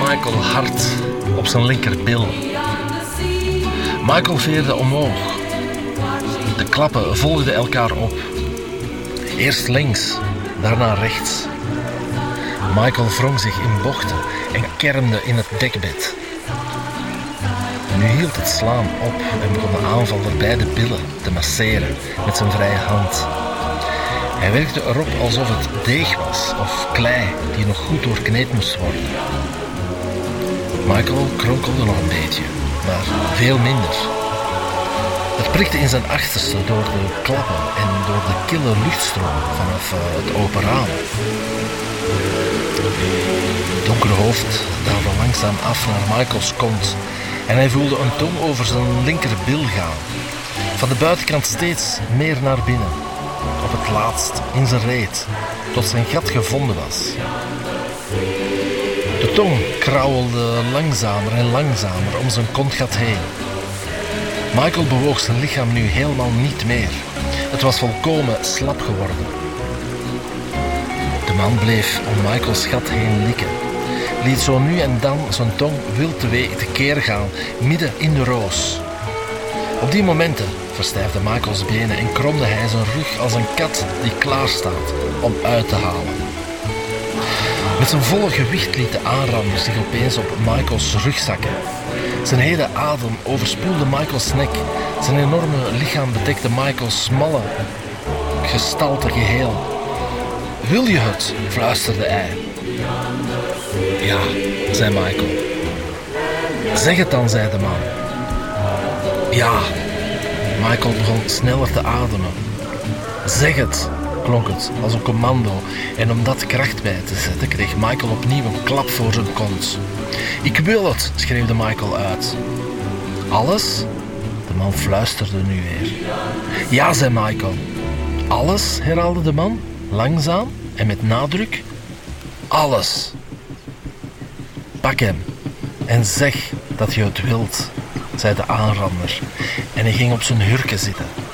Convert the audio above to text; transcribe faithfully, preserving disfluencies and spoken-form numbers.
Michael hard op zijn linkerbil. Michael veerde omhoog. De klappen volgden elkaar op. Eerst links, daarna rechts. Michael wrong zich in bochten en kermde in het dekbed. Nu hield het slaan op en begon de aanvaller beide billen te masseren met zijn vrije hand. Hij werkte erop alsof het deeg was of klei die nog goed doorkneed moest worden. Michael kronkelde nog een beetje, maar veel minder. Het prikte in zijn achterste door de klappen en door de kille luchtstroom vanaf het open raam. Het donkere hoofd daalde langzaam af naar Michaels kont en hij voelde een tong over zijn linkerbil gaan. Van de buitenkant steeds meer naar binnen. Op het laatst in zijn reet, tot zijn gat gevonden was. De tong krauwelde langzamer en langzamer om zijn kontgat heen. Michael bewoog zijn lichaam nu helemaal niet meer. Het was volkomen slap geworden. De man bleef om Michaels gat heen likken. Liet zo nu en dan zijn tong wild tekeer gaan, midden in de roos. Op die momenten verstijfde Michaels benen en kromde hij zijn rug als een kat die klaarstaat om uit te halen. Met zijn volle gewicht liet de aanrander zich opeens op Michaels rug zakken. Zijn hele adem overspoelde Michaels nek. Zijn enorme lichaam bedekte Michaels smalle gestalte geheel. Wil je het? Fluisterde hij. Ja, zei Michael. Zeg het dan, zei de man. Ja. Michael begon sneller te ademen. Zeg het, klonk het als een commando en om dat kracht bij te zetten kreeg Michael opnieuw een klap voor zijn kont. Ik wil het, schreeuwde Michael uit. Alles? De man fluisterde nu weer. Ja, zei Michael. Alles, herhaalde de man, langzaam en met nadruk. Alles. Pak hem en zeg dat je het wilt, zei de aanrander en hij ging op zijn hurken zitten.